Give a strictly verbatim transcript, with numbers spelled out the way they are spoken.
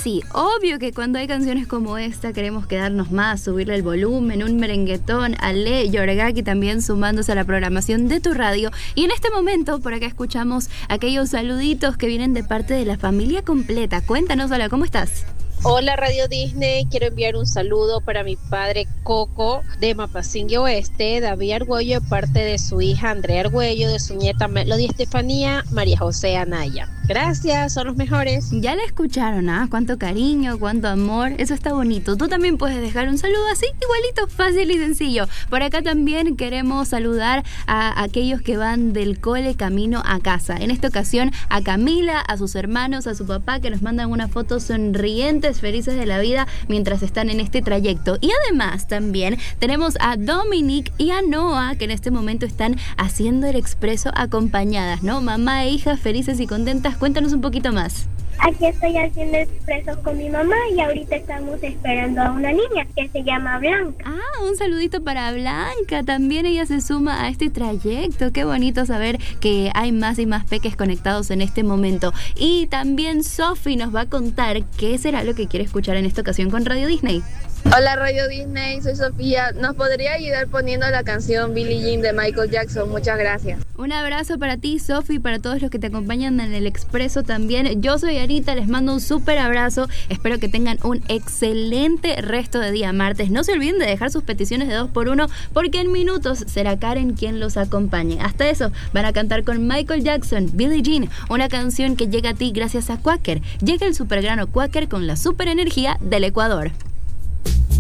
sí, obvio que cuando hay canciones como esta queremos quedarnos más, subirle el volumen, un merenguetón, Ale Yorgaki también sumándose a la programación de tu radio. Y en este momento por acá escuchamos aquellos saluditos que vienen de parte de la familia completa. Cuéntanos, hola, ¿cómo estás? Hola Radio Disney, quiero enviar un saludo para mi padre Coco de Mapasingui Oeste, David Argüello de parte de su hija Andrea Argüello, de su nieta Melody Estefanía, María José Anaya. Gracias, son los mejores. Ya la escucharon, ¿ah? Cuánto cariño, cuánto amor, eso está bonito. Tú también puedes dejar un saludo así, igualito, fácil y sencillo. Por acá también queremos saludar a aquellos que van del cole camino a casa. En esta ocasión a Camila, a sus hermanos, a su papá, que nos mandan una foto sonrientes, felices de la vida mientras están en este trayecto. Y además también tenemos a Dominic y a Noah, que en este momento están haciendo el expreso acompañadas, ¿no? Mamá e hija felices y contentas. Cuéntanos un poquito más. Aquí estoy haciendo expresos con mi mamá y ahorita estamos esperando a una niña que se llama Blanca. Ah, un saludito para Blanca. También ella se suma a este trayecto. Qué bonito saber que hay más y más peques conectados en este momento. Y también Sofi nos va a contar qué será lo que quiere escuchar en esta ocasión con Radio Disney. Hola Radio Disney, soy Sofía. ¿Nos podría ayudar poniendo la canción Billie Jean de Michael Jackson? Muchas gracias. Un abrazo para ti, Sofi, para todos los que te acompañan en el expreso también. Yo soy Anita, les mando un súper abrazo. Espero que tengan un excelente resto de día martes. No se olviden de dejar sus peticiones de dos por uno, porque en minutos será Karen quien los acompañe. Hasta eso, van a cantar con Michael Jackson, Billie Jean, una canción que llega a ti gracias a Quaker. Llega el supergrano Quaker con la super energía del Ecuador.